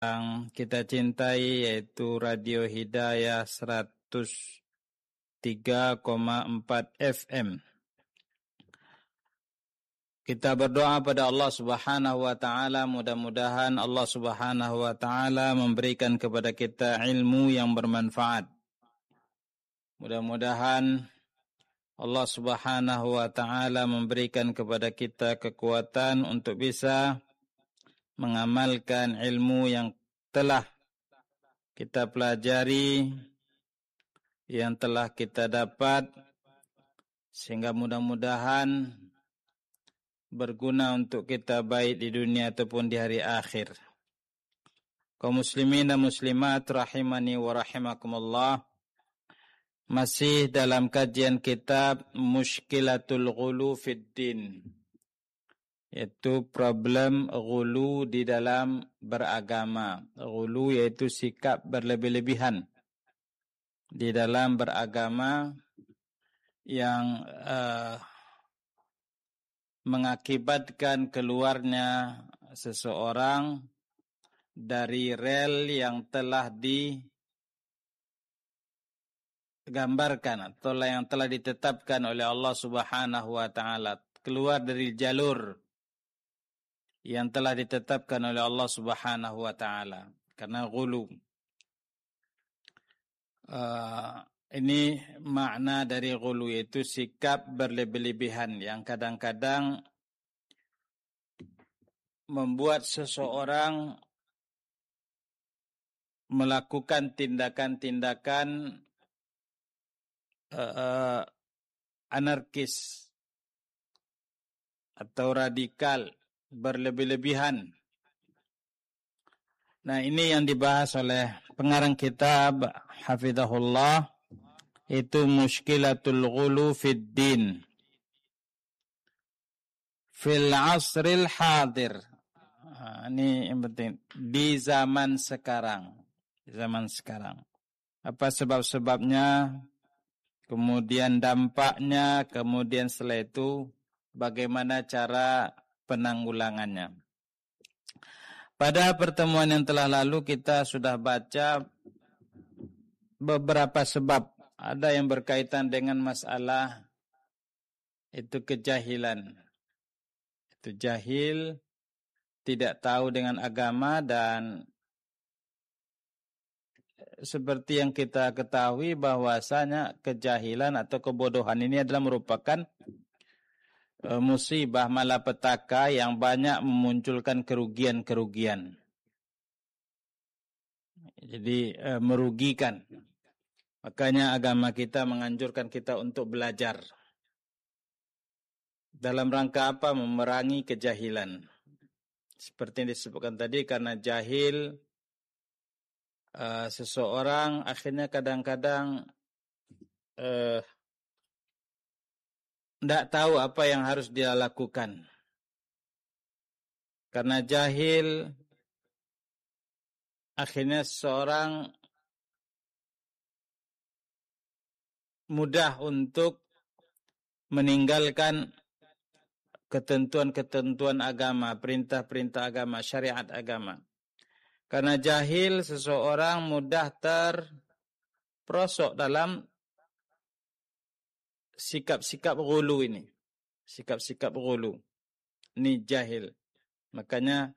yang kita cintai, yaitu Radio Hidayah 103,4 FM. Kita berdoa pada Allah Subhanahu wa taala, mudah-mudahan Allah Subhanahu wa taala memberikan kepada kita ilmu yang bermanfaat. Mudah-mudahan Allah Subhanahu wa taala memberikan kepada kita kekuatan untuk bisa mengamalkan ilmu yang telah kita pelajari, yang telah kita dapat, sehingga mudah-mudahan berguna untuk kita baik di dunia ataupun di hari akhir. Kaum muslimin dan muslimat rahimani wa rahimakumullah, masih dalam kajian kitab Mushkilatul Ghulu fid Din, yaitu problem ghulu di dalam beragama. Ghulu yaitu sikap berlebih-lebihan di dalam beragama yang mengakibatkan keluarnya seseorang dari rel yang telah digambarkan atau yang telah ditetapkan oleh Allah Subhanahu wa taala, keluar dari jalur yang telah ditetapkan oleh Allah Subhanahu wa taala karena ghulu. Ini makna dari ghulu, yaitu sikap berlebih-lebihan yang kadang-kadang membuat seseorang melakukan tindakan-tindakan anarkis atau radikal, berlebih-lebihan. Nah, ini yang dibahas oleh pengarang kitab hafizahullah, itu Mushkilatul Ghulu fid Din fil asril hadir. Ini yang penting, di zaman sekarang. Di zaman sekarang. Apa sebab-sebabnya, kemudian dampaknya, kemudian setelah itu bagaimana cara penanggulangannya. Pada pertemuan yang telah lalu kita sudah baca beberapa sebab. Ada yang berkaitan dengan masalah itu kejahilan. Itu jahil, tidak tahu dengan agama, dan seperti yang kita ketahui bahwasanya kejahilan atau kebodohan ini adalah merupakan musibah malapetaka yang banyak memunculkan kerugian-kerugian. Jadi merugikan. Makanya agama kita menganjurkan kita untuk belajar. Dalam rangka apa? Memerangi kejahilan. Seperti yang disebutkan tadi, karena jahil seseorang akhirnya kadang-kadang tidak tahu apa yang harus dia lakukan. Karena jahil, akhirnya seseorang mudah untuk meninggalkan ketentuan-ketentuan agama, perintah-perintah agama, syariat agama. Karena jahil, seseorang mudah terperosok dalam sikap-sikap ghulu ini. Sikap-sikap ghulu. Ini jahil. Makanya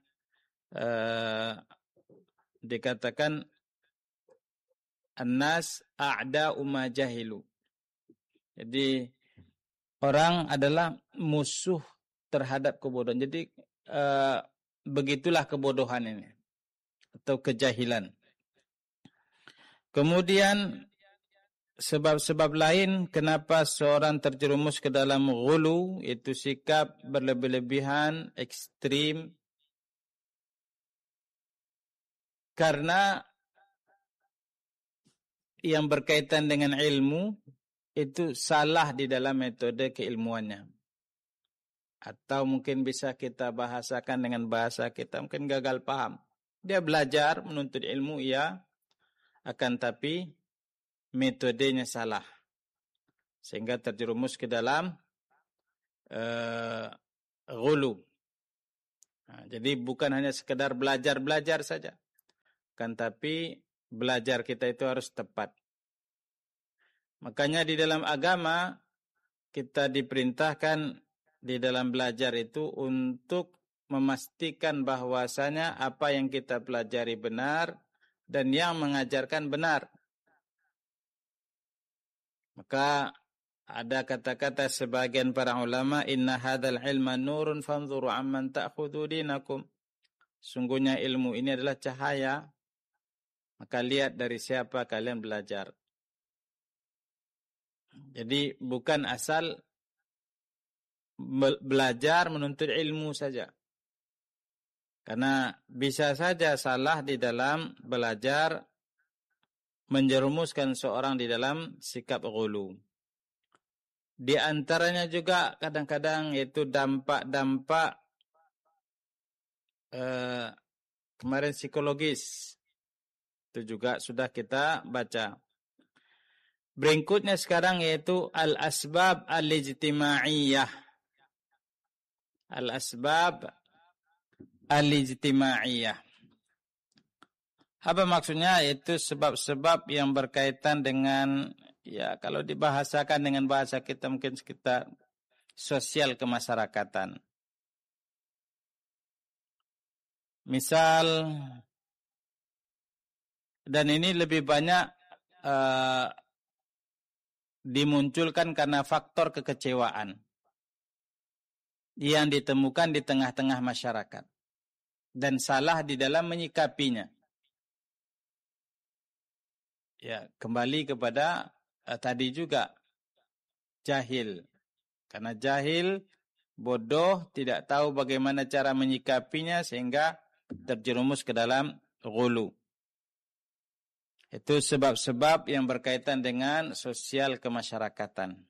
dikatakan an-nas a'da'u ma jahilu. Jadi orang adalah musuh terhadap kebodohan. Jadi begitulah kebodohan ini atau kejahilan. Kemudian sebab-sebab lain kenapa seorang terjerumus ke dalam ghulu, itu sikap berlebih-lebihan, ekstrim, karena yang berkaitan dengan ilmu itu salah di dalam metode keilmuannya. Atau mungkin bisa kita bahasakan dengan bahasa kita, mungkin gagal paham. Dia belajar menuntut ilmu, iya, akan tapi metodenya salah. Sehingga terjerumus ke dalam ghulu. Nah, jadi bukan hanya sekedar belajar saja. kan tapi belajar kita itu harus tepat. Makanya di dalam agama kita diperintahkan di dalam belajar itu untuk memastikan bahwasanya apa yang kita pelajari benar dan yang mengajarkan benar. Maka ada kata-kata sebagian para ulama, inna hadzal ilma nurun fanzuru amman ta'khudhu dinakum. Sungguhnya ilmu ini adalah cahaya, maka lihat dari siapa kalian belajar. Jadi bukan asal belajar menuntut ilmu saja. Karena bisa saja salah di dalam belajar menjerumuskan seorang di dalam sikap ghulu. Di antaranya juga kadang-kadang yaitu dampak-dampak kemarin psikologis. Itu juga sudah kita baca. Berikutnya sekarang yaitu al-asbab al-ijtimaiyah. Al-asbab al-ijtimaiyah. Apa maksudnya? Yaitu sebab-sebab yang berkaitan dengan, ya kalau dibahasakan dengan bahasa kita mungkin sekitar sosial kemasyarakatan. Misal, dan ini lebih banyak dimunculkan karena faktor kekecewaan yang ditemukan di tengah-tengah masyarakat dan salah di dalam menyikapinya. Ya, kembali kepada tadi juga jahil. Karena jahil, bodoh, tidak tahu bagaimana cara menyikapinya sehingga terjerumus ke dalam ghulu. Itu sebab-sebab yang berkaitan dengan sosial kemasyarakatan.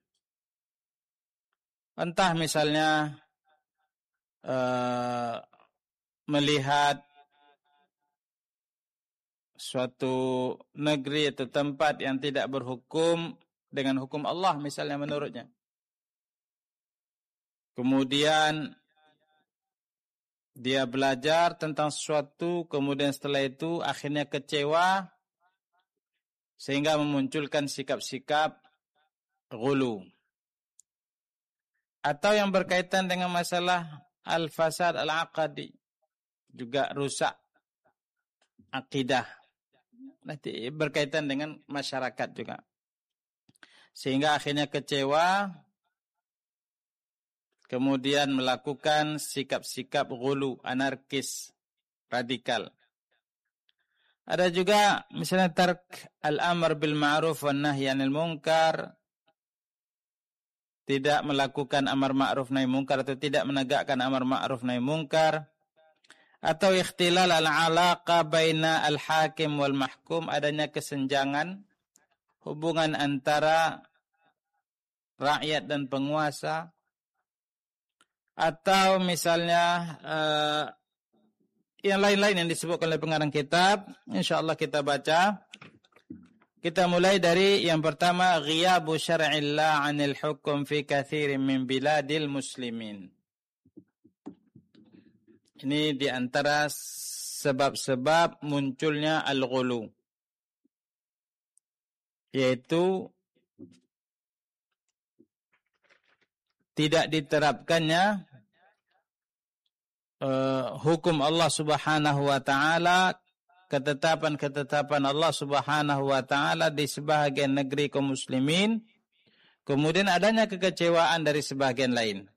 Entah misalnya melihat suatu negeri atau tempat yang tidak berhukum dengan hukum Allah misalnya menurutnya. Kemudian dia belajar tentang sesuatu, kemudian setelah itu akhirnya kecewa sehingga memunculkan sikap-sikap ghulu. Atau yang berkaitan dengan masalah al-fasad al-aqadi, juga rusak akidah. Nanti berkaitan dengan masyarakat juga. Sehingga akhirnya kecewa, kemudian melakukan sikap-sikap ghulu, anarkis, radikal. Ada juga misalnya tark al-amr bil ma'ruf wan nahy 'anil munkar, tidak melakukan amar ma'ruf nahi munkar atau tidak menegakkan amar ma'ruf nahi munkar, atau ikhtilal al-alaqa baina al-hakim wal mahkum, adanya kesenjangan hubungan antara rakyat dan penguasa, atau misalnya yang lain-lain yang disebutkan oleh pengarang kitab. Insyaallah kita baca. Kita mulai dari yang pertama, ghiyabu syar'illah 'anil hukum fi katsirin min biladil muslimin. Ini di antara sebab-sebab munculnya al-ghulu, yaitu tidak diterapkannya hukum Allah Subhanahu wa taala, ketetapan-ketetapan Allah Subhanahu wa taala di sebahagian negeri kaum muslimin, kemudian adanya kekecewaan dari sebagian lain.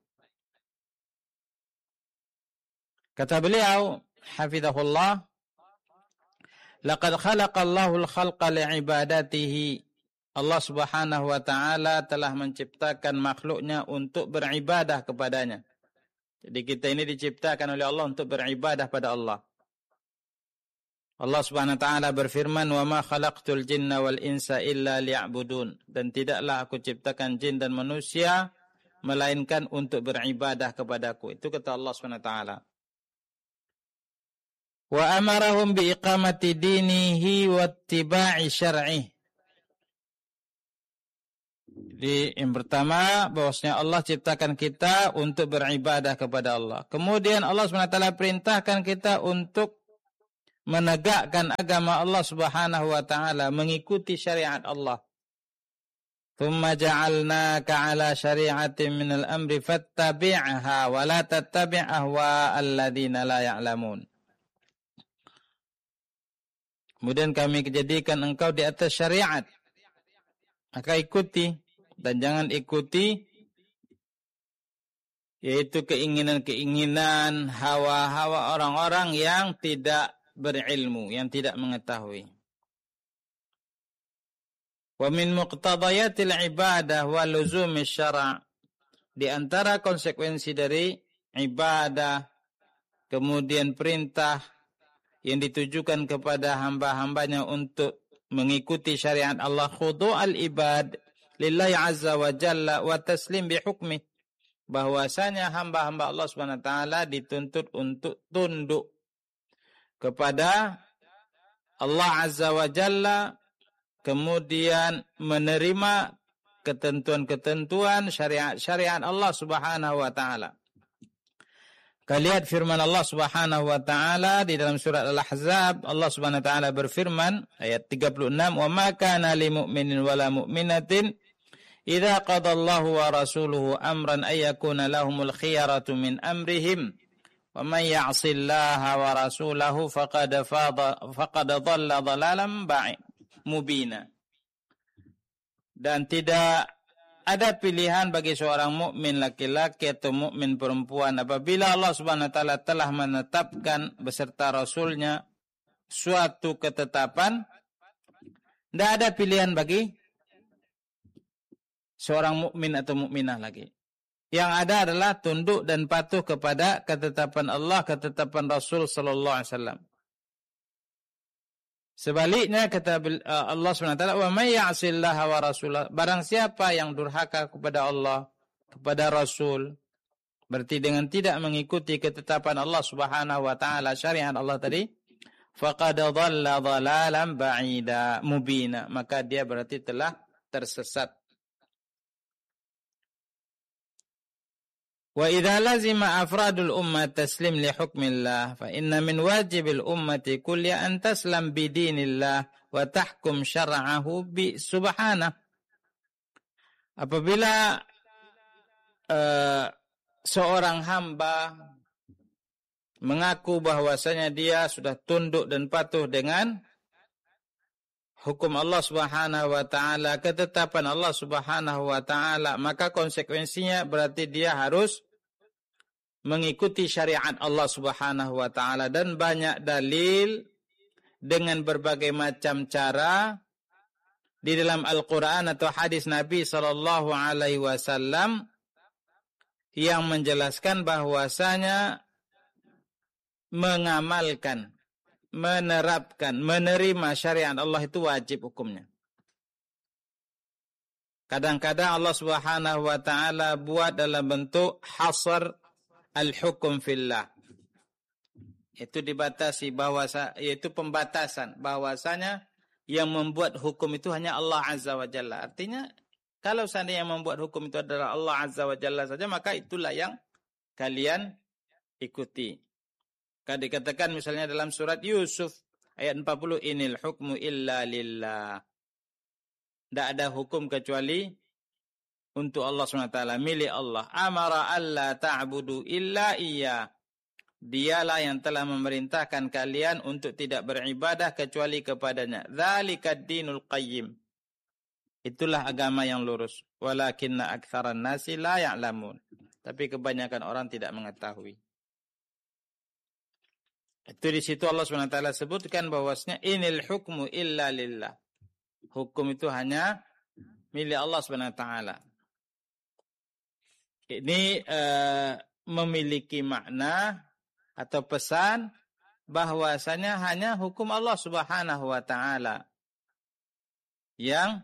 Kata beliau, hafizahullah, laqad khalaqallahu al-khalqa li'ibadatihi. Allah Subhanahu wa taala telah menciptakan makhluknya untuk beribadah kepadanya. Jadi kita ini diciptakan oleh Allah untuk beribadah pada Allah. Allah Subhanahu wa taala berfirman, "Wa ma khalaqtul jinna wal insa illa liya'budun." Dan tidaklah aku ciptakan jin dan manusia melainkan untuk beribadah kepadaku. Itu kata Allah Subhanahu wa taala. Wa amarahum bi iqamati dinihi wa ittiba'i syar'ih. Jadi yang pertama bahwasanya Allah ciptakan kita untuk beribadah kepada Allah. Kemudian Allah SWT perintahkan kita untuk menegakkan agama Allah Subhanahu wa taala, mengikuti syariat Allah. Thumma ja'alnaka 'ala syari'atin minal amri fattabi'ha wa la tattabi' ahwa'al ladzina la ya'lamun. Kemudian kami jadikan engkau di atas syariat, maka ikuti dan jangan ikuti yaitu keinginan-keinginan, hawa-hawa orang-orang yang tidak berilmu, yang tidak mengetahui. Wa min muqtadayatil ibadah wa luzumis syara', di antara konsekuensi dari ibadah kemudian perintah yang ditujukan kepada hamba-hambanya untuk mengikuti syariat Allah, khudu'al ibad lillahi azza wa jalla wa taslim bi hukmih, bahwasanya hamba-hamba Allah Subhanahu wa taala dituntut untuk tunduk kepada Allah azza wa jalla, kemudian menerima ketentuan-ketentuan syariat Allah Subhanahu wa taala. Lihat firman Allah Subhanahu wa taala di dalam surat Al-Ahzab. Allah Subhanahu wa taala berfirman ayat 36, "Wa ma kana lil mu'minin wala mu'minatin idza qadallahu wa rasuluhu amran ay yakuna lahumul khiyaratu min amrihim wa man ya'sillaha wa rasulahu faqad dhalla dhalalan mubina." Dan tidak ada pilihan bagi seorang mukmin laki-laki atau mukmin perempuan apabila Allah Subhanahu wa taala telah menetapkan beserta Rasulnya suatu ketetapan. Tidak ada pilihan bagi seorang mukmin atau mukminah lagi. Yang ada adalah tunduk dan patuh kepada ketetapan Allah, ketetapan Rasul sallallahu alaihi wasallam. Sebaliknya kata Allah SWT, "Wa may ya'sillaha wa rasulahu", barang siapa yang durhaka kepada Allah, kepada Rasul, berarti dengan tidak mengikuti ketetapan Allah Subhanahu wa taala, syariat Allah tadi, faqad dhalla dhalalan ba'ida mubina, maka dia berarti telah tersesat. Wa idza lazima afradul ummah taslim li hukmillah fa inna min wajibil ummati kulli an taslam bi dinillah wa tahkum syar'ahu bi subhanah. Apabila seorang hamba mengaku bahwasanya dia sudah tunduk dan patuh dengan hukum Allah Subhanahu wa taala, ketetapan Allah Subhanahu wa taala, maka konsekuensinya berarti dia harus mengikuti syariat Allah Subhanahu wa taala. Dan banyak dalil dengan berbagai macam cara di dalam Al-Qur'an atau hadis Nabi sallallahu alaihi wasallam yang menjelaskan bahwasanya mengamalkan, menerapkan, menerima syariat Allah itu wajib hukumnya. Kadang-kadang Allah Subhanahu wa taala buat dalam bentuk hasr al-hukum fillah. Itu dibatasi yaitu pembatasan bahwasanya yang membuat hukum itu hanya Allah Azza wa Jalla. Artinya kalau seandainya yang membuat hukum itu adalah Allah Azza wa Jalla saja, maka itulah yang kalian ikuti. Kan dikatakan misalnya dalam surat Yusuf ayat 40, "Inil hukmu illa lillah." Tidak ada hukum kecuali untuk Allah SWT, milik Allah. Amara alla ta'budu illa iya. Dialah yang telah memerintahkan kalian untuk tidak beribadah kecuali kepadanya. Dzalikad dinul qayyim. Itulah agama yang lurus. Walakinna aktsaran nasi la ya'lamun. Tapi kebanyakan orang tidak mengetahui. Itu di situ Allah SWT sebutkan bahwasanya inil hukmu illa lillah. Hukum itu hanya milik Allah SWT. Ini memiliki makna atau pesan bahwasanya hanya hukum Allah Subhanahu wa taala yang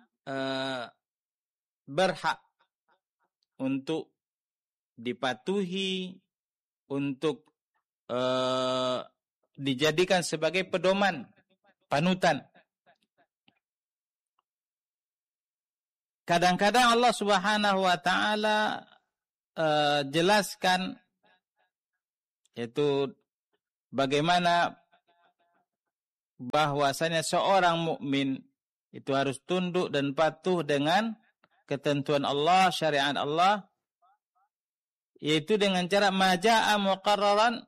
berhak untuk dipatuhi, untuk dijadikan sebagai pedoman, panutan. Kadang-kadang Allah Subhanahu wa taala jelaskan yaitu bagaimana bahwasanya seorang mukmin itu harus tunduk dan patuh dengan ketentuan Allah, syariat Allah, yaitu dengan cara majaa muqarriran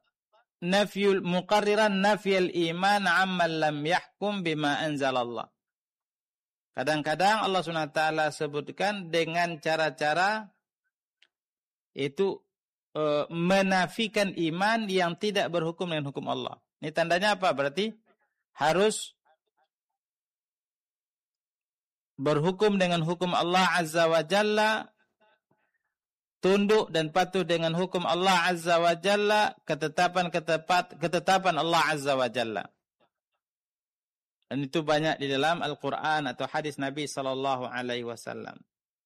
nafyal iman amman lam yahkum bima anzalallah. Kadang-kadang Allah SWT sebutkan dengan cara-cara itu menafikan iman yang tidak berhukum dengan hukum Allah. Ini tandanya apa? Berarti harus berhukum dengan hukum Allah Azza wa Jalla, tunduk dan patuh dengan hukum Allah Azza wa Jalla, ketetapan Allah Azza wa Jalla. Dan itu banyak di dalam Al-Quran atau hadis Nabi sallallahu alaihi wasallam.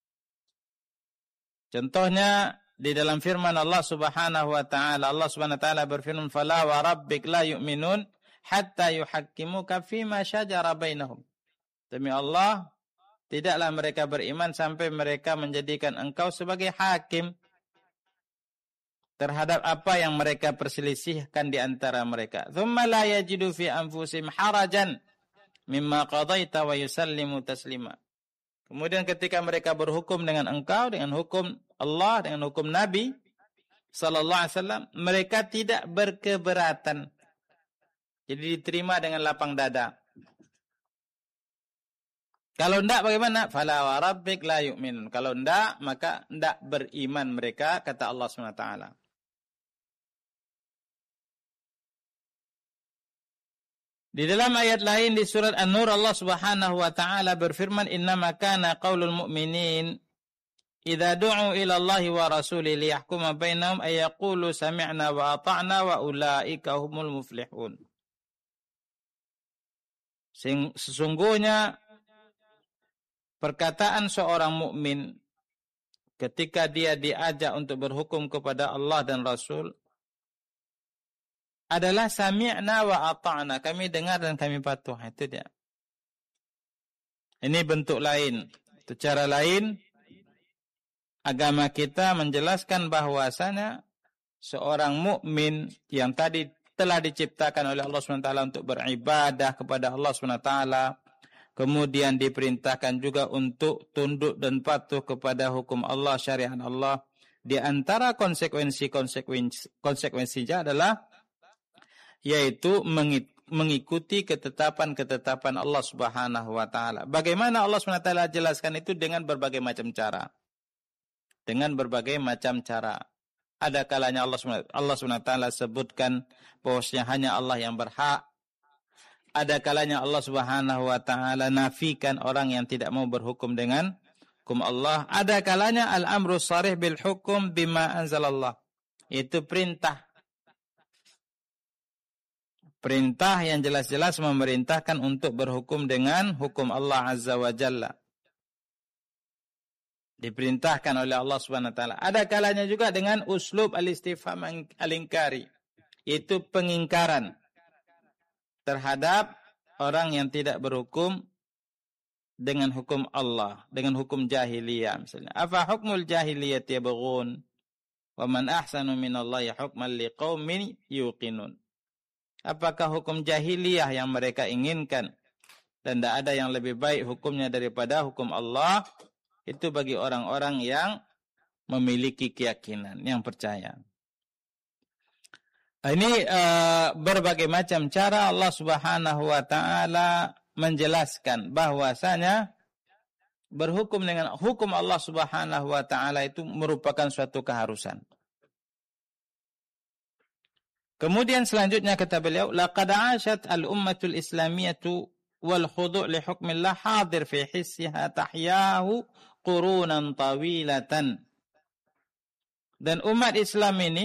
Contohnya di dalam firman Allah Subhanahu wa taala, Allah Subhanahu wa taala berfirman, "Fala wa rabbik la yu'minun hatta yuhakkimuka fima syajara bainahum." Demi Allah, tidaklah mereka beriman sampai mereka menjadikan engkau sebagai hakim terhadap apa yang mereka perselisihkan di antara mereka. "Tsumma la yajidu fi anfusihim harajan mimma qadaita wa yusallimu taslima." Kemudian ketika mereka berhukum dengan engkau, dengan hukum Allah, dengan hukum Nabi sallallahu alaihi wasallam, mereka tidak berkeberatan. Jadi diterima dengan lapang dada. Kalau enggak bagaimana? Fala wa rabbik la yu'minun. Kalau enggak, maka enggak beriman mereka, kata Allah Subhanahu wa taala. Di dalam ayat lain di surat An-Nur, Allah Subhanahu wa taala berfirman, "Innama kana qaulul mu'minin idza du'u ila Allahi wa rasulihi liyahkuma bainahum ay yaqulu sami'na wa ata'na wa ulaika humul muflihun." Sesungguhnya perkataan seorang mukmin ketika dia diajak untuk berhukum kepada Allah dan Rasul adalah sami'na wa ata'na, kami dengar dan kami patuh. Itu dia. Ini bentuk lain, itu cara lain agama kita menjelaskan bahwasanya seorang mukmin yang tadi telah diciptakan oleh Allah SWT untuk beribadah kepada Allah SWT, kemudian diperintahkan juga untuk tunduk dan patuh kepada hukum Allah, syariat Allah. Di antara konsekuensinya adalah yaitu mengikuti ketetapan-ketetapan Allah Subhanahu wa taala. Bagaimana Allah Subhanahu wa taala jelaskan itu dengan berbagai macam cara. Dengan berbagai macam cara. Ada kalanya Allah Subhanahu wa taala sebutkan bahwasanya hanya Allah yang berhak. Ada kalanya Allah Subhanahu wa taala nafikan orang yang tidak mau berhukum dengan hukum Allah. Ada kalanya al-amru sharih bil hukum bima anzalallah. Itu perintah yang jelas-jelas memerintahkan untuk berhukum dengan hukum Allah Azza wa Jalla. Diperintahkan oleh Allah Subhanahu wa taala. Ada kalanya juga dengan uslub al-istifham al-inkari, yaitu pengingkaran terhadap orang yang tidak berhukum dengan hukum Allah, dengan hukum jahiliyah misalnya. Afa hukmul jahiliyati yabghun wa man ahsanu minallahi hukman liqaumin yuqinun. Apakah hukum jahiliyah yang mereka inginkan dan tidak ada yang lebih baik hukumnya daripada hukum Allah, itu bagi orang-orang yang memiliki keyakinan, yang percaya. Ini berbagai macam cara Allah Subhanahu wa taala menjelaskan bahwasanya berhukum dengan hukum Allah Subhanahu wa taala itu merupakan suatu keharusan. Kemudian selanjutnya kata beliau, laqad 'ashat al-ummatul islamiyatu wal khudu' li hukmillah hadir fi hissiha tahyahu qurunan tawilatan. Dan umat Islam ini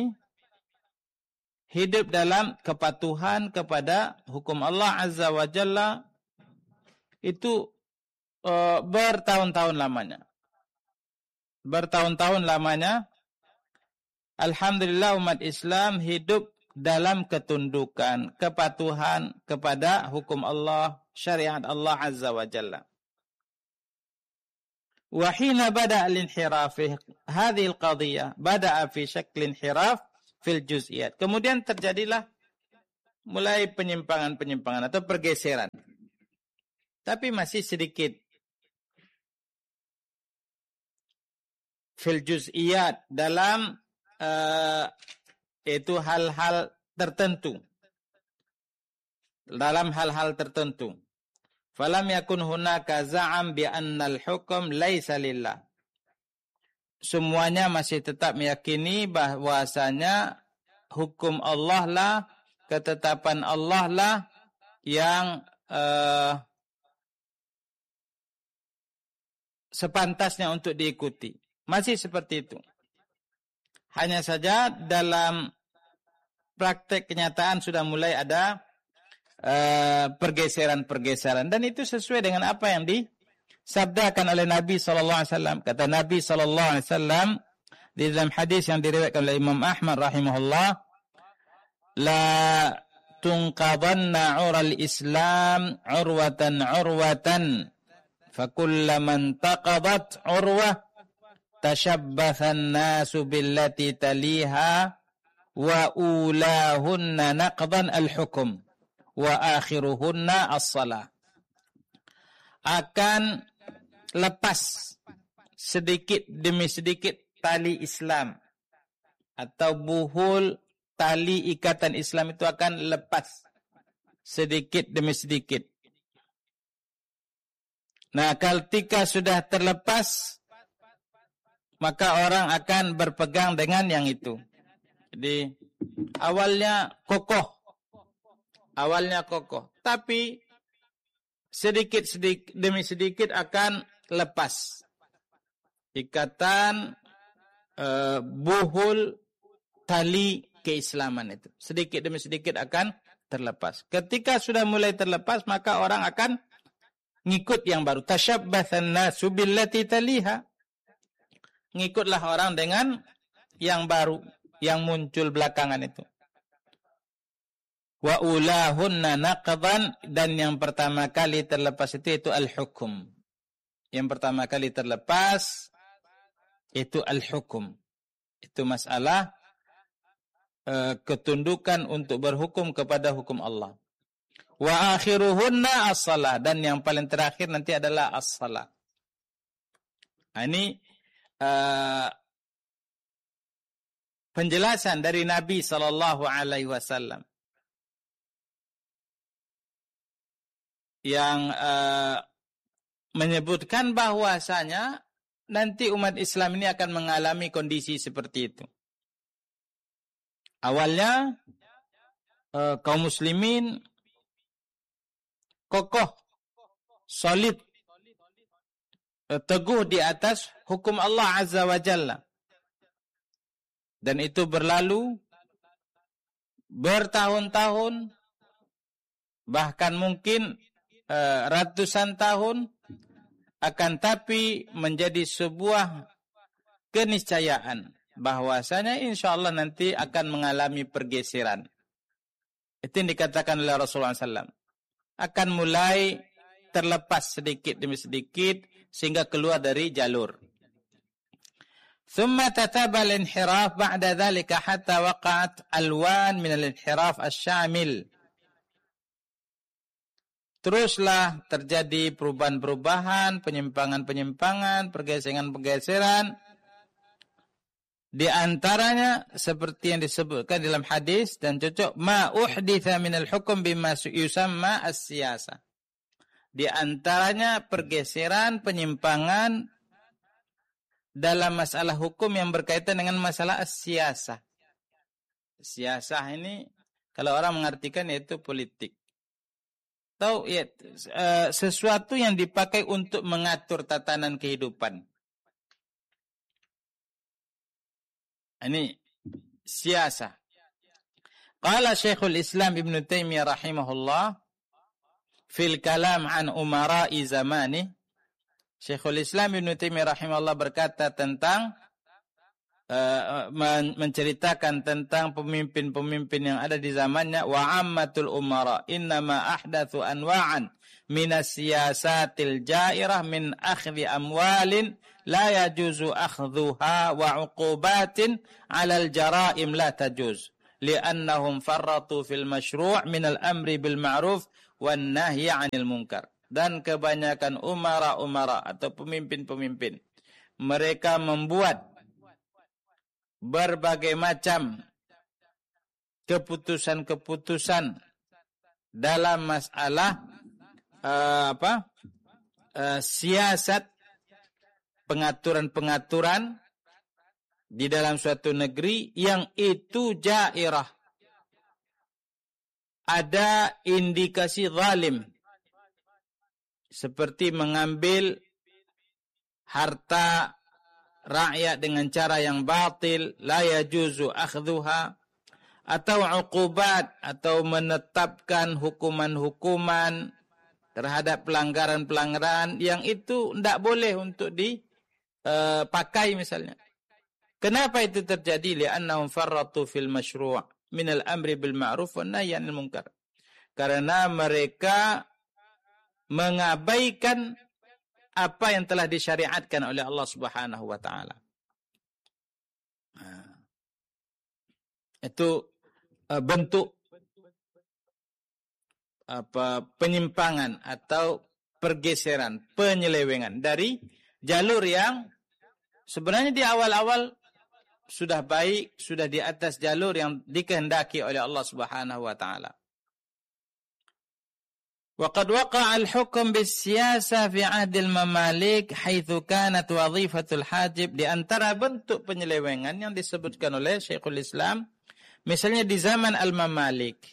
hidup dalam kepatuhan kepada hukum Allah Azza wa Jalla itu bertahun-tahun lamanya. Bertahun-tahun lamanya, alhamdulillah umat Islam hidup dalam ketundukan, kepatuhan kepada hukum Allah, syariat Allah Azza wa Jalla. Wa hina bada al-inhiraf fi hadhihi al-qadhiyah, bada'a fi shakl inhiraf fil juz'iyat. Kemudian terjadilah mulai penyimpangan-penyimpangan atau pergeseran. Tapi masih sedikit. Fil juz'iyat, dalam itu hal-hal tertentu. Dalam hal-hal tertentu. Falam yakun hunaka za'am bi annal hukum laisa lillah. Semuanya masih tetap meyakini bahwasanya hukum Allah lah, ketetapan Allah lah yang sepantasnya untuk diikuti. Masih seperti itu. Hanya saja dalam praktek kenyataan sudah mulai ada pergeseran-pergeseran, dan itu sesuai dengan apa yang disabdakan oleh Nabi sallallahu alaihi wasallam. Kata Nabi sallallahu alaihi wasallam di dalam hadis yang diriwayatkan oleh Imam Ahmad rahimahullah, la tunqadanna 'ural Islam 'urwatan fakullaman taqadat 'urwah tashabbathan nasu billati taliha wa ulahunna naqdan al-hukum wa akhiruhunna as-salah. Akan lepas sedikit demi sedikit tali Islam, atau buhul tali ikatan Islam itu akan lepas sedikit demi sedikit. Nah, ketika sudah terlepas, maka orang akan berpegang dengan yang itu. Jadi awalnya kokoh, tapi sedikit demi sedikit akan lepas ikatan buhul tali keislaman itu. Sedikit demi sedikit akan terlepas. Ketika sudah mulai terlepas, maka orang akan ngikut yang baru. Tashabbathan nasu billati taliha. Ngikutlah orang dengan yang baru, yang muncul belakangan itu. Wa ulahunna naqdan, dan yang pertama kali terlepas itu al-hukum. Yang pertama kali terlepas itu al-hukum. Itu masalah ketundukan untuk berhukum kepada hukum Allah. Wa akhiruhunna as-salah, dan yang paling terakhir nanti adalah as-salah. Ini penjelasan dari Nabi sallallahu alaihi wasallam yang menyebutkan bahwasanya nanti umat Islam ini akan mengalami kondisi seperti itu. Awalnya kaum muslimin kokoh, solid, teguh di atas hukum Allah Azza wa Jalla. Dan itu berlalu bertahun-tahun, bahkan mungkin ratusan tahun, akan tapi menjadi sebuah keniscayaan bahwasanya insyaallah nanti akan mengalami pergeseran. Itu yang dikatakan oleh Rasulullah SAW. Akan mulai terlepas sedikit demi sedikit sehingga keluar dari jalur. Thumma tataba al-inhiraf ba'da dhalika hatta waqa'at alwan min al-inhiraf asy-syamil. Teruslah terjadi perubahan-perubahan, penyimpangan-penyimpangan, pergeseran-pergeseran. Di antaranya seperti yang disebutkan dalam hadis dan cocok, ma uhditha minal hukum bima yusamma as-siyasa. Di antaranya pergeseran, penyimpangan dalam masalah hukum yang berkaitan dengan masalah as-siyasa. Siyasah ini kalau orang mengartikan yaitu politik. Atau ya, sesuatu yang dipakai untuk mengatur tatanan kehidupan. Ini siyasah. Qala Syekhul Islam Ibn Taimiyah rahimahullah fil kalam an umara'i zamani. Syekhul Islam Ibn Taimiyah rahimahullah berkata tentang menceritakan tentang pemimpin-pemimpin yang ada di zamannya, wa ammatul umara innama ahdatsu anwa'an minas siyasatil jairah min akhdhi amwalin la yajuzu akhdhuha wa uqubatin 'alal jara'im la tajuz li'annahum farratu fil masyru' min al-amri bil ma'ruf wan nahyi 'anil munkar. Dan kebanyakan umara atau pemimpin-pemimpin, mereka membuat berbagai macam keputusan-keputusan dalam masalah siasat, pengaturan-pengaturan di dalam suatu negeri yang itu jairah, ada indikasi zalim, seperti mengambil harta rakyat dengan cara yang batil, la yajuzu akhdhuha, atau uqubat, atau menetapkan hukuman-hukuman terhadap pelanggaran-pelanggaran yang itu tidak boleh untuk dipakai misalnya. Kenapa itu terjadi? Li'annahum farratu fil masyru' min al-amri bil ma'ruf wan nahyi 'anil munkar. Karena mereka mengabaikan apa yang telah disyariatkan oleh Allah Subhanahu wa taala. Itu bentuk penyimpangan atau pergeseran, penyelewengan dari jalur yang sebenarnya di awal-awal sudah baik, sudah di atas jalur yang dikehendaki oleh Allah Subhanahu wa taala. وقد وقع الحكم بالسياسة في عهد المماليك حيث كانت وظيفة الحاجب. Di antara bentuk penyelewengan yang disebutkan oleh Syekhul Islam, misalnya di zaman Al-Mamalik,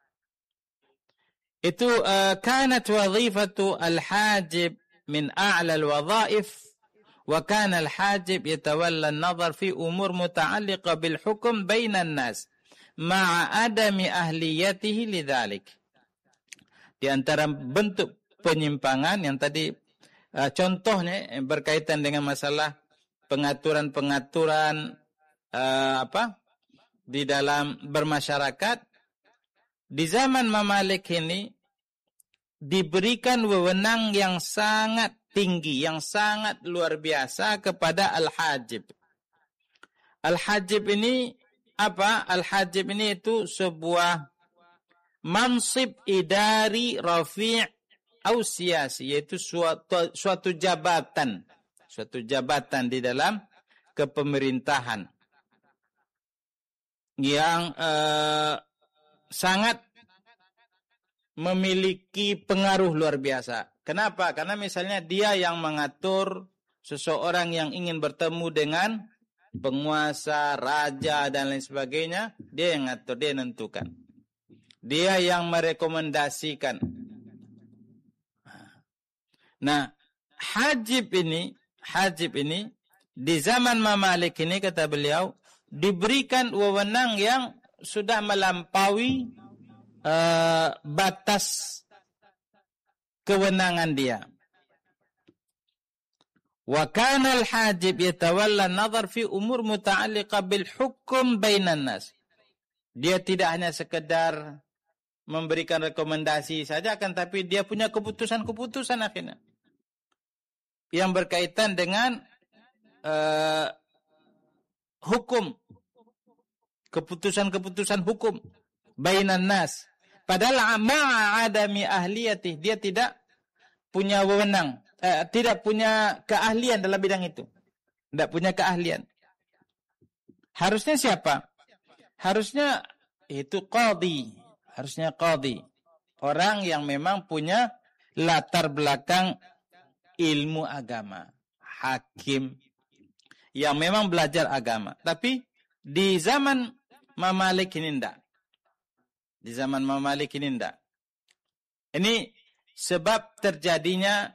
itu kanat wazifatu al-hajib min a'la al-wadhaif, wa kana al-hajib yatawalla an-nazar fi umur muta'alliqa bil hukm bainan nas ma'a adami ahliyatihi lidzalik. Di antara bentuk penyimpangan yang tadi contohnya berkaitan dengan masalah pengaturan-pengaturan di dalam bermasyarakat, di zaman Mamalik ini diberikan wewenang yang sangat tinggi, yang sangat luar biasa kepada al-hajib. Al-hajib ini apa? Al-hajib ini itu sebuah mansib idari rafi' au siyasi, yaitu suatu jabatan di dalam kepemerintahan yang sangat memiliki pengaruh luar biasa. Kenapa? Karena misalnya dia yang mengatur seseorang yang ingin bertemu dengan penguasa, raja dan lain sebagainya, dia yang ngatur, dia yang menentukan. Dia yang merekomendasikan. Nah, hajib ini di zaman Mamalik ini, kata beliau, diberikan wewenang yang sudah melampaui batas kewenangan dia. Wa kana al-hajib yatawalla an-nazar fi umur muta'alliqa bil hukm bainan nas. Dia tidak hanya sekedar memberikan rekomendasi saja, akan tapi dia punya keputusan-keputusan akhirnya yang berkaitan dengan hukum, keputusan-keputusan hukum bainan nas. Padahal ma'adami ahliyatih, dia tidak punya wewenang, tidak punya keahlian dalam bidang itu. Tidak punya keahlian. Harusnya siapa? Harusnya itu qadhi. Harusnya qadhi. Orang yang memang punya latar belakang ilmu agama. Hakim. Yang memang belajar agama. Tapi di zaman Mamalik ini tidak. Di zaman Mamalik ini tidak. Ini sebab terjadinya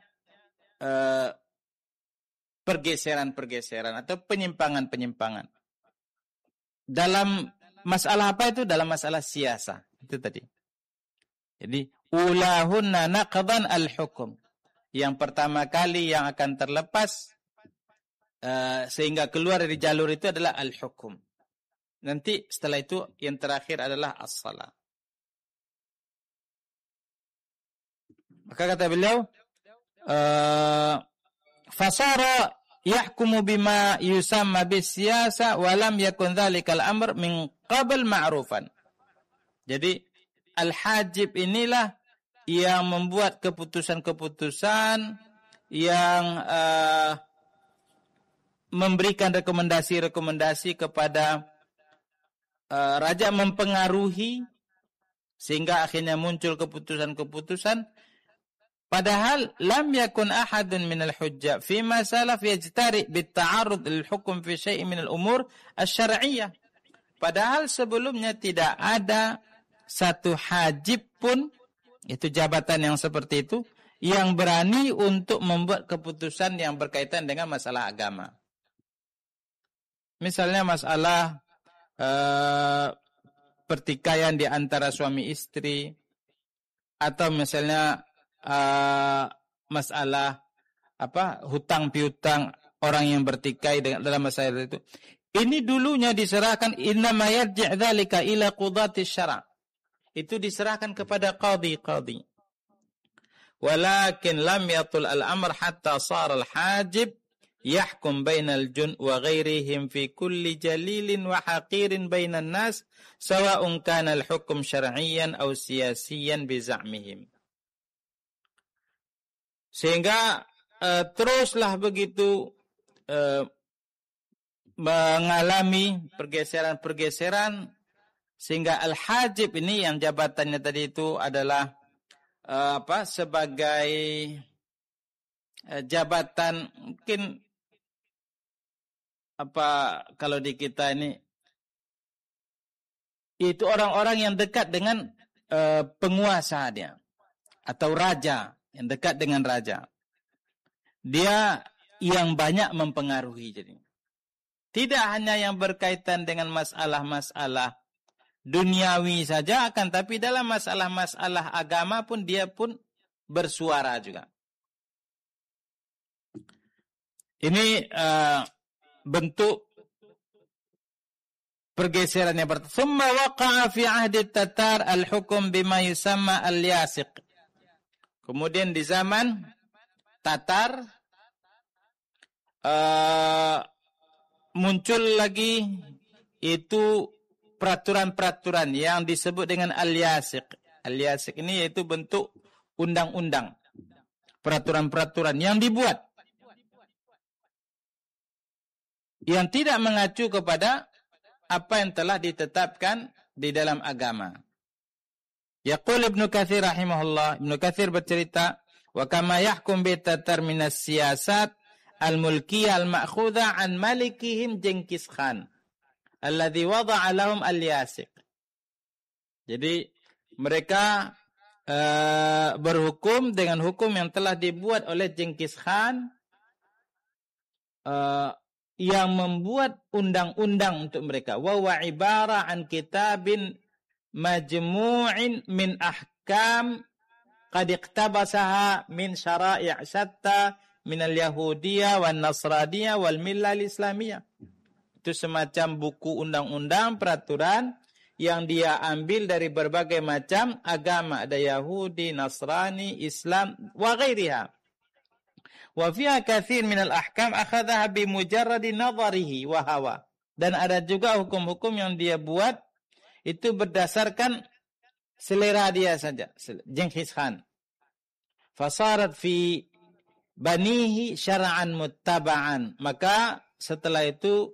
pergeseran-pergeseran atau penyimpangan-penyimpangan. Dalam masalah apa itu? Dalam masalah siasa. Itu tadi. Jadi, ulahunna naqdan al-hukum. Yang pertama kali yang akan terlepas sehingga keluar dari jalur itu adalah al-hukum. Nanti setelah itu yang terakhir adalah as-salah. Maka kata beliau, fasara yahkumu bima yusamma bisyasa wa lam yakun dhalikal amr min qabl ma'rufan. Jadi al-hajib inilah yang membuat keputusan-keputusan yang memberikan rekomendasi-rekomendasi kepada raja, mempengaruhi sehingga akhirnya muncul keputusan-keputusan. Padahal lam yakun ahadun minal hujjah fi ma salaf yajtari bitta'arrud lil hukm fi syai'in minal umur asy-syar'iyyah. Padahal sebelumnya tidak ada satu hajib pun, itu jabatan yang seperti itu, yang berani untuk membuat keputusan yang berkaitan dengan masalah agama. Misalnya masalah pertikaian di antara suami istri, atau misalnya masalah hutang piutang orang yang bertikai dalam masalah itu. Ini dulunya diserahkan, innama yarji' dzalika ila qudati syara'. Itu diserahkan kepada qadhi. Walakin lam yatul al-amr hatta sara al-hajib yahkum bainal jun wa ghairihim fi kulli jalilin wa haqirin bainan nas sawa'un kana al-hukm syar'iyyan aw siyasiyan bi za'mihim. Sehingga teruslah begitu mengalami pergeseran-pergeseran, sehingga al-hajib ini yang jabatannya tadi itu adalah sebagai jabatan, mungkin kalau di kita ini itu orang-orang yang dekat dengan penguasa dia atau raja, yang dekat dengan raja. Dia yang banyak mempengaruhi. Jadi tidak hanya yang berkaitan dengan masalah-masalah duniawi saja, akan tapi dalam masalah-masalah agama pun dia pun bersuara juga. Ini bentuk pergeseran yang pertama. Thumma waqa'a fi ahdi Tatar al-hukm bima yusamma al-yasiq. Kemudian di zaman Tatar muncul lagi itu peraturan-peraturan yang disebut dengan al-yasiq. Al-yasiq ini yaitu bentuk undang-undang, peraturan-peraturan yang dibuat yang tidak mengacu kepada apa yang telah ditetapkan di dalam agama. Yaqul Ibnu Katsir rahimahullah, Ibnu Katsir bercerita, wa kama yahkum bi tatar minas siyasat al-mulkiyah al-ma'khudha an malikihim Genghis Khan alladhi wada'a lahum al-yasiq. Jadi mereka berhukum dengan hukum yang telah dibuat oleh Genghis Khan, yang membuat undang-undang untuk mereka. Wa huwa ibara an kitabin majmu'in min ahkam qad iqtabasaha min syara'i' syatta min al-yahudiyah wan nasraniyah wal millah al-islamiyah. Itu semacam buku undang-undang peraturan yang dia ambil dari berbagai macam agama, ada Yahudi, Nasrani, Islam wa ghairiha. Wa fiha katsir min al-ahkam akhadhaha bi mujarradi nadharihi wa hawa. Dan ada juga hukum-hukum yang dia buat itu berdasarkan selera dia saja, Genghis Khan. Fasarat fi banihi syara'an muttaba'an. Maka setelah itu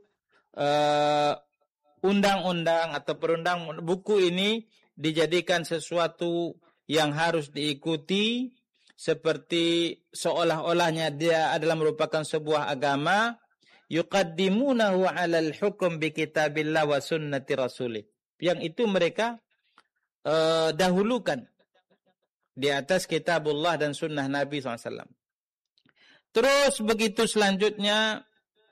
undang-undang atau perundang buku ini dijadikan sesuatu yang harus diikuti, seperti seolah-olahnya dia adalah merupakan sebuah agama. Yuqaddimunahu 'alal hukm bi kitabillah wa sunnati rasulih. Yang itu mereka dahulukan di atas kitabullah dan sunnah Nabi SAW. Terus begitu selanjutnya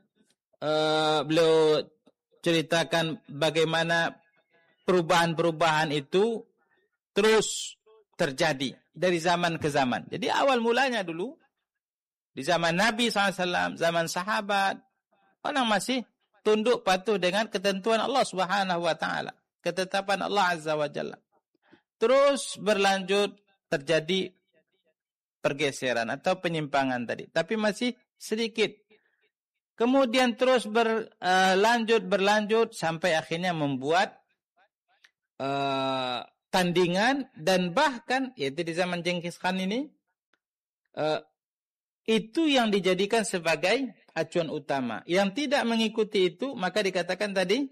beliau ceritakan bagaimana perubahan-perubahan itu terus terjadi dari zaman ke zaman. Jadi awal mulanya dulu di zaman Nabi SAW, zaman sahabat, orang masih tunduk patuh dengan ketentuan Allah Subhanahu wa taala, ketetapan Allah Azza wa Jalla. Terus berlanjut terjadi pergeseran atau penyimpangan tadi, tapi masih sedikit Kemudian terus berlanjut sampai akhirnya membuat tandingan, dan bahkan yaitu di zaman Genghis Khan ini itu yang dijadikan sebagai acuan utama. Yang tidak mengikuti itu maka dikatakan tadi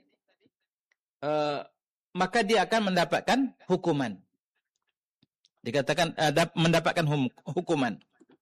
maka dia akan mendapatkan hukuman. Dikatakan mendapatkan hukuman.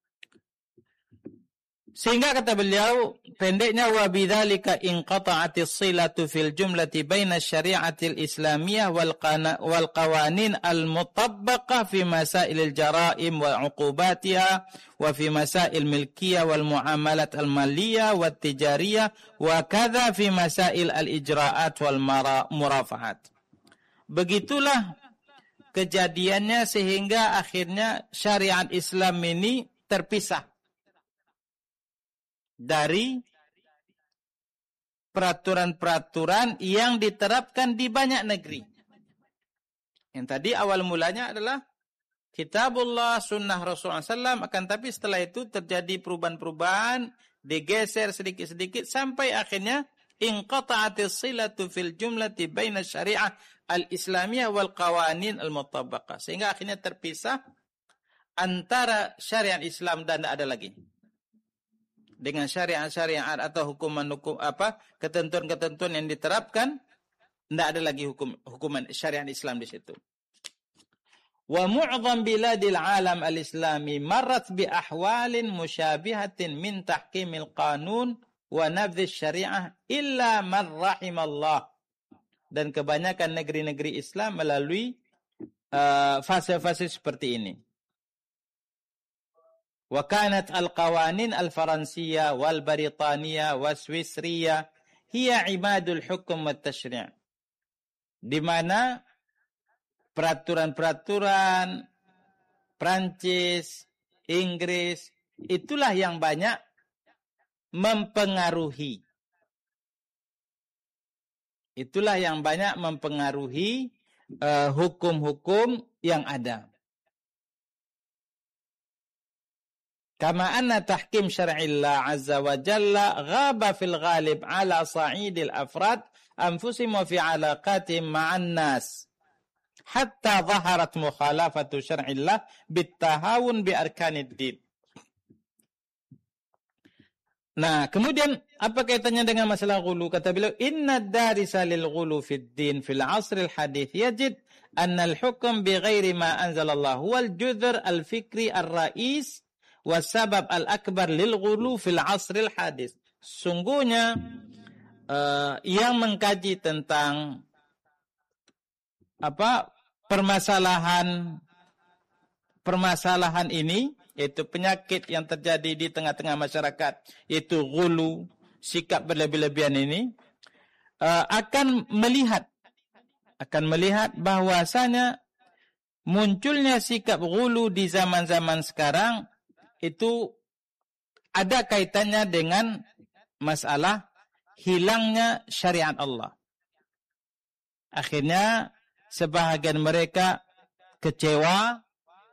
Sehingga kata beliau, pendeknya wa bidzalika inqata'atis silatu fil jumlati baina syari'atil islamiyah wal qawanin al mutabbaqah fi masailil jara'im wa 'uqubatiha wa fi masail milkiyah wal muamalat al maliyah wat tijariyah wa kadza fi masail al ijra'at wal murafahat. Begitulah kejadiannya sehingga akhirnya syariat Islam ini terpisah dari peraturan-peraturan yang diterapkan di banyak negeri. Yang tadi awal mulanya adalah Kitabullah, Sunnah Rasulullah SAW, akan tapi setelah itu terjadi perubahan-perubahan, digeser sedikit-sedikit sampai akhirnya inqata'atis silatu fil jumlati baina syariah al-islamiyah wal qawanin al-mutabbaqah. Sehingga akhirnya terpisah antara syariat Islam dan tidak ada lagi. Dengan syariat-syariat atau hukuman-hukum ketentuan-ketentuan yang diterapkan, tidak ada lagi hukuman syariat Islam di situ. Wa mu'dham biladil alam al-islami marrat bi ahwalin musyabihatin min tahkimil qanun wa nabdhish syariah illa man rahimallah. Dan kebanyakan negeri-negeri Islam melalui fase-fase seperti ini. Wa kanat al-qawanin al-faransiyah wal-baritaniyah was-swisriyah hiya imadul hukum wa tashri'. Di mana peraturan-peraturan Prancis, Inggris, itulah yang banyak mempengaruhi. Itulah yang banyak mempengaruhi hukum-hukum yang ada. Kama anna tahkim syar'illah azza wa jalla ghaba fil ghalib ala sa'idil afrad anfusihim wa fi alaqatihim ma'an nas hatta zaharat mukhalafatu syar'illah bittahawun bi arkanid din. Nah, kemudian apa kaitannya dengan masalah ghulu? Kata beliau, inna darisa lil ghulu fid din fil asril hadith yajid anna al-hukm bi ghairi ma anzalallah wal judhr al-fikri ar-ra'is wasabab al-akbar lil ghulu fil asril hadis. Sungguhnya yang mengkaji tentang permasalahan ini, yaitu penyakit yang terjadi di tengah-tengah masyarakat, yaitu ghulu, sikap berlebih-lebihan ini, akan melihat bahwasanya munculnya sikap ghulu di zaman-zaman sekarang itu ada kaitannya dengan masalah hilangnya syariat Allah. Akhirnya sebahagian mereka kecewa,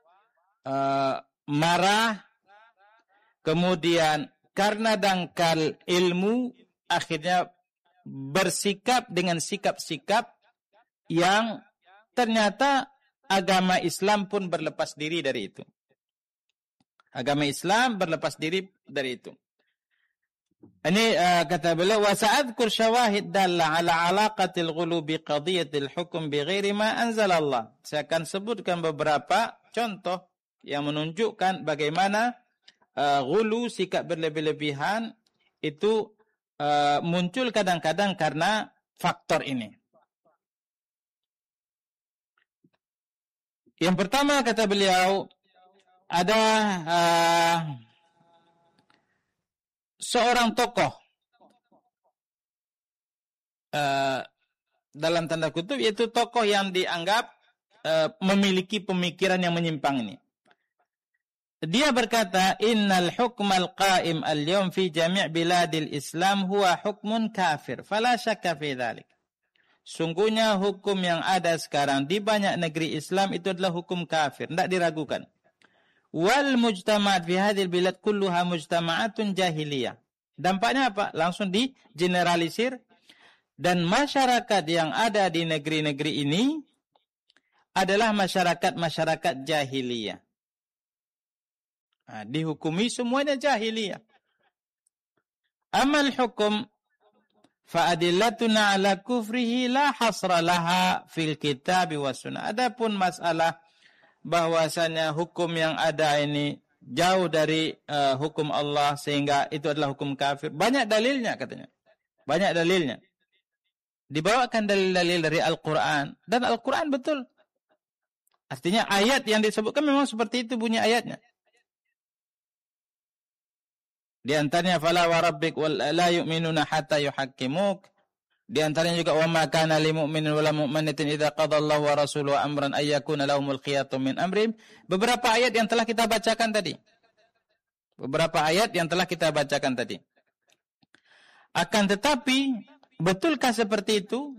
marah, kemudian karena dangkal ilmu akhirnya bersikap dengan sikap-sikap yang ternyata agama Islam pun berlepas diri dari itu. Agama Islam berlepas diri dari itu. Ini kata beliau, wa sa'adkur syawahid dalla ala alaqatil ghulu bi qadiyatil hukm bi ghairi ma anzalallah. Saya akan sebutkan beberapa contoh yang menunjukkan bagaimana ghulu, sikap berlebih-lebihan itu muncul kadang-kadang karena faktor ini. Yang pertama kata beliau, ada seorang tokoh dalam tanda kutip, yaitu tokoh yang dianggap memiliki pemikiran yang menyimpang ini. Dia berkata, innal hukmal qa'im al-yawm fi jami' biladil Islam huwa hukmun kafir, fala syakka fi dzalik. Sungguhnya hukum yang ada sekarang di banyak negeri Islam itu adalah hukum kafir, tidak diragukan. Wal mujtama'at fi hadhil bilad kulluha mujtama'atun jahiliyah. Dampaknya apa? Langsung digeneralisir, dan masyarakat yang ada di negeri-negeri ini adalah masyarakat-masyarakat jahiliyah. Nah, dihukumi semuanya jahiliyah. Amal hukum fa'adillatuna ala kufrihi la hasra laha fil kitab wa sunnah. Adapun masalah bahwasanya hukum yang ada ini jauh dari hukum Allah sehingga itu adalah hukum kafir. Banyak dalilnya katanya. Banyak dalilnya. Dibawakan dalil-dalil dari Al-Quran. Dan Al-Quran betul. Artinya ayat yang disebutkan memang seperti itu bunyi ayatnya. Di antaranya fala wa rabbik la yu'minuna hatta yuhakkimuk. Di antaranya juga wa ma kana lil mu'minin wala mu'minatin idza qada Allahu wa rasuluhu amran ay yakuna lahumul khiyatu min amrihim. Beberapa ayat yang telah kita bacakan tadi. Beberapa ayat yang telah kita bacakan tadi. Akan tetapi, betulkah seperti itu?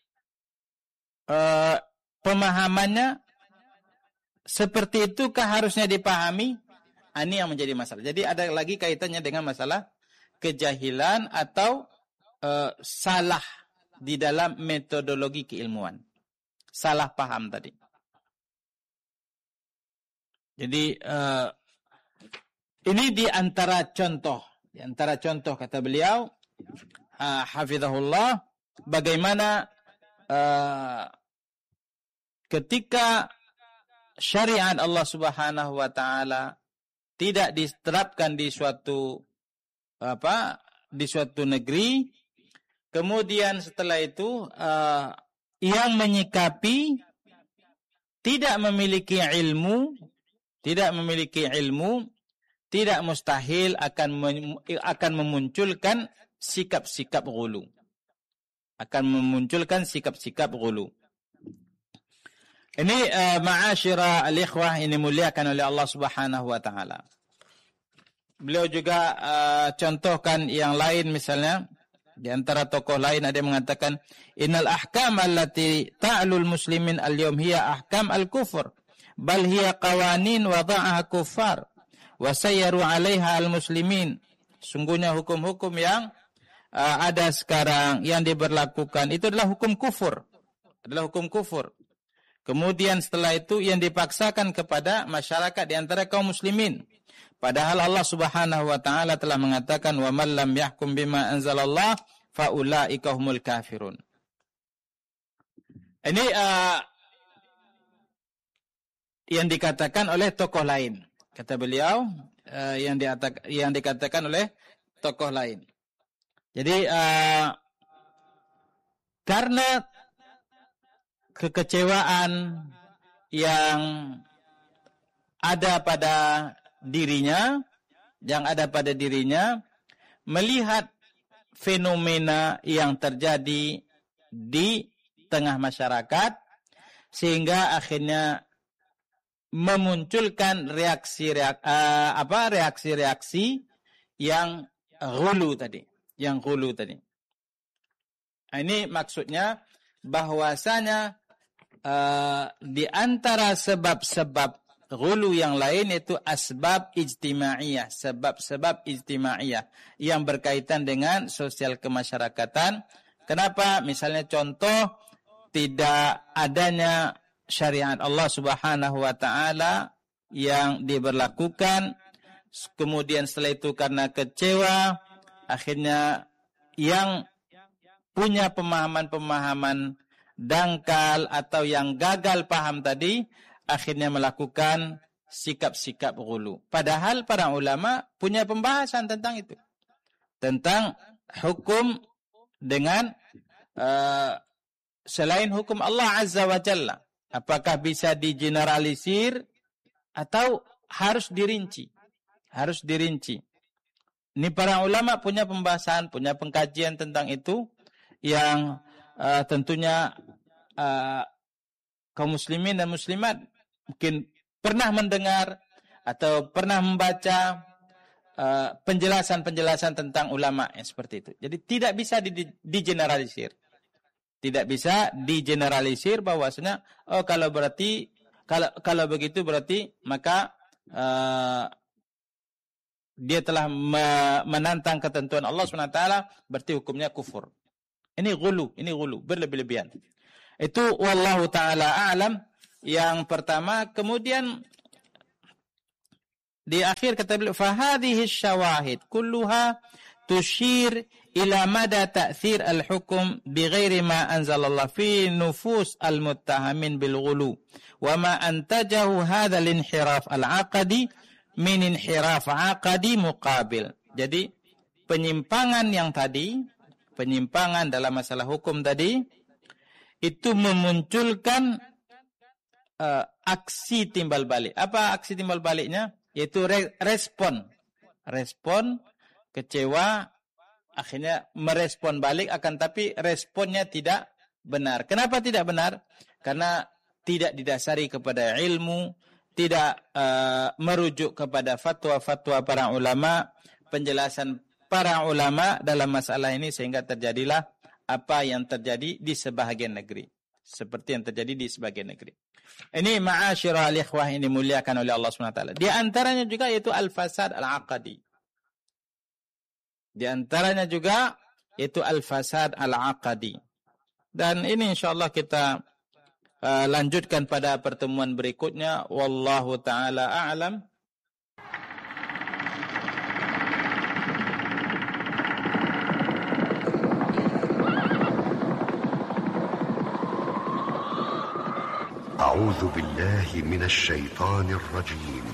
Pemahamannya seperti itukah harusnya dipahami? Ini yang menjadi masalah. Jadi ada lagi kaitannya dengan masalah kejahilan atau salah di dalam metodologi keilmuan. Salah paham tadi. Jadi ini di antara contoh. Di antara contoh kata beliau, hafizahullah, bagaimana ketika syariat Allah Subhanahu wa taala tidak diterapkan di suatu negeri, kemudian setelah itu yang menyikapi tidak memiliki ilmu, tidak mustahil akan memunculkan sikap-sikap ghulu. Ini ma'asyira al-ikhwah, ini muliakan oleh Allah Subhanahu wa taala. Beliau juga contohkan yang lain, misalnya di antara tokoh lain ada yang mengatakan innal ahkam allati ta'lul muslimin al-yawm hiya ahkam al-kufr bal hiya qawanin wada'aha kuffar wa sayyaru 'alaiha al-muslimin. Sungguhnya hukum-hukum yang ada sekarang yang diberlakukan itu adalah hukum kufur. Kemudian setelah itu yang dipaksakan kepada masyarakat di antara kaum muslimin. Padahal Allah Subhanahu wa taala telah mengatakan wa man lam yahkum bima anzalallah fa ulaika humul kafirun. Ini yang dikatakan oleh tokoh lain. Kata beliau yang dikatakan oleh tokoh lain. Jadi karena kekecewaan yang ada pada dirinya, melihat fenomena yang terjadi di tengah masyarakat, sehingga akhirnya memunculkan reaksi-reaksi yang ghulu tadi. Ini maksudnya bahwasanya di antara sebab-sebab ghulu yang lain itu sebab ijtimaiyah yang berkaitan dengan sosial kemasyarakatan. Kenapa? Misalnya contoh, tidak adanya syariat Allah Subhanahu wa taala yang diberlakukan, kemudian setelah itu karena kecewa, akhirnya yang punya pemahaman-pemahaman dangkal atau yang gagal paham tadi akhirnya melakukan sikap-sikap ghulu. Padahal para ulama punya pembahasan tentang itu. Tentang hukum dengan selain hukum Allah Azza wa Jalla. Apakah bisa digeneralisir atau harus dirinci? Ini para ulama punya pembahasan, punya pengkajian tentang itu yang tentunya kaum muslimin dan muslimat mungkin pernah mendengar atau pernah membaca penjelasan-penjelasan tentang ulama yang seperti itu. Jadi tidak bisa digeneralisir. Tidak bisa digeneralisir bahwasanya kalau begitu berarti maka dia telah menantang ketentuan Allah SWT, berarti hukumnya kufur. Ini ghulu, berlebih-lebihan. Itu wallahu ta'ala a'lam yang pertama. Kemudian di akhir kata beliau, fahadhihi syawahid kulluha tushir ila mada ta'thir al-hukum bighairi ma anzalallah fi nufus al-muttahamin bil ghulu wa ma antajahu hadha al-inhiraf al-aqdi min inhiraf aqdi muqabil. Jadi penyimpangan yang tadi, penyimpangan dalam masalah hukum tadi, itu memunculkan aksi timbal balik. Apa aksi timbal baliknya? Yaitu respon kecewa, akhirnya merespon balik, akan tapi responnya tidak benar. Kenapa tidak benar? Karena tidak didasari kepada ilmu, tidak merujuk kepada fatwa-fatwa para ulama, penjelasan para ulama dalam masalah ini, sehingga terjadilah apa yang terjadi di sebahagian negeri. Seperti yang terjadi di sebagian negeri. Ini ma'asyiral ikhwah, ini muliakan oleh Allah SWT. Di antaranya juga yaitu al-fasad al-aqadi. Di antaranya juga yaitu al-fasad al-aqadi. Dan ini insyaallah kita lanjutkan pada pertemuan berikutnya. Wallahu ta'ala a'lam. أعوذ بالله من الشيطان الرجيم